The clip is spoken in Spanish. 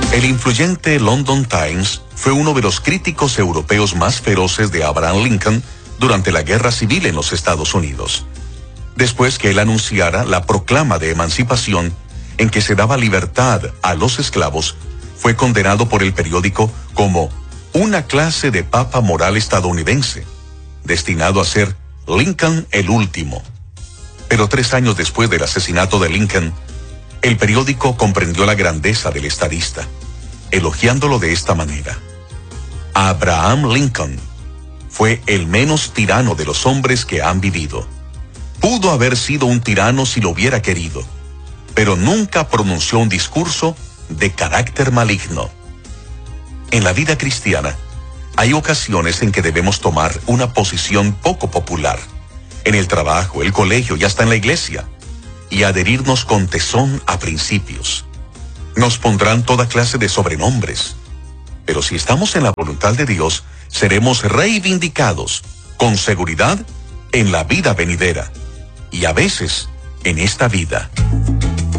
El influyente London Times fue uno de los críticos europeos más feroces de Abraham Lincoln durante la Guerra Civil en los Estados Unidos. Después que él anunciara la proclama de emancipación en que se daba libertad a los esclavos, fue condenado por el periódico como una clase de papa moral estadounidense, destinado a ser Lincoln el último. Pero 3 años después del asesinato de Lincoln, el periódico comprendió la grandeza del estadista, elogiándolo de esta manera: Abraham Lincoln fue el menos tirano de los hombres que han vivido. Pudo haber sido un tirano si lo hubiera querido, pero nunca pronunció un discurso de carácter maligno. En la vida cristiana, hay ocasiones en que debemos tomar una posición poco popular, en el trabajo, el colegio y hasta en la iglesia, y adherirnos con tesón a principios. Nos pondrán toda clase de sobrenombres, pero si estamos en la voluntad de Dios, seremos reivindicados con seguridad en la vida venidera, y a veces en esta vida.